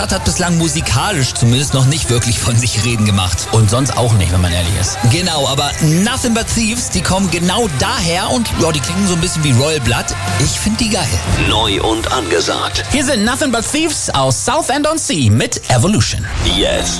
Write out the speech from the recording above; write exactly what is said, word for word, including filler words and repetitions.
hat bislang musikalisch zumindest noch nicht wirklich von sich reden gemacht. Und sonst auch nicht, wenn man ehrlich ist. Genau, aber Nothing But Thieves, die kommen genau daher und ja, die klingen so ein bisschen wie Royal Blood. Ich finde die geil. Neu und angesagt. Hier sind Nothing But Thieves aus Southend on Sea mit Evolution. Jetzt